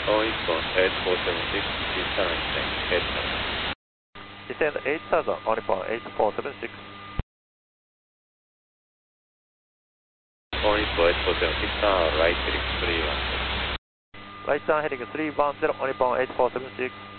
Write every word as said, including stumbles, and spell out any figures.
Calling from eight four seven six, descend eight thousand. Descend eight thousand, Onipon eight four seven six. Calling for eight four seven six, uh, right heading three one zero. Right down heading three one zero, Onipon eight four seven six.